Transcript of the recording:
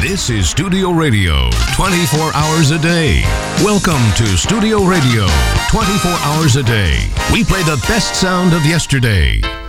This is Studio Radio, 24 hours a day. Welcome to Studio Radio, 24 hours a day. We play the best sound of yesterday.